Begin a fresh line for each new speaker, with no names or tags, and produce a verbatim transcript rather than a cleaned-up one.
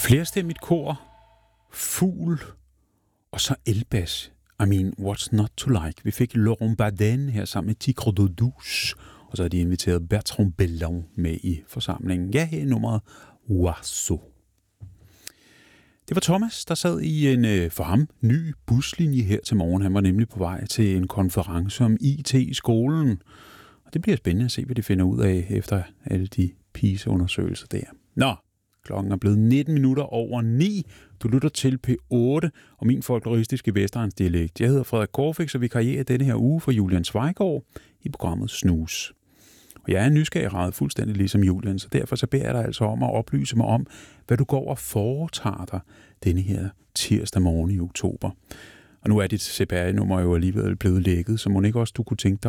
Flerstemmigt kor, fugl og så elbas. I mean, what's not to like? Vi fik Laurent Baden her sammen med Tigre de Douce, og så har de inviteret Bertrand Bellon med i forsamlingen. Ja, her er nummeret Oiseau. Det var Thomas, der sad i en for ham ny buslinje her til morgen. Han var nemlig på vej til en konference om I T i skolen. Og det bliver spændende at se, hvad de finder ud af efter alle de PISA-undersøgelser der. Nå, klokken er blevet nitten minutter over ni. Du lytter til P otte og min folkloristiske vestegnsdialekt. Jeg hedder Frederik Korfix, og vi karrierer denne her uge for Julian Zweigård i programmet Snus. Og jeg er nysgerrig fuldstændig ligesom Julian, så derfor så beder jeg dig altså om at oplyse mig om, hvad du går og foretager dig denne her tirsdag morgen i oktober. Og nu er dit C P R-nummer jo alligevel blevet lækket, så må ikke også du kunne tænke dig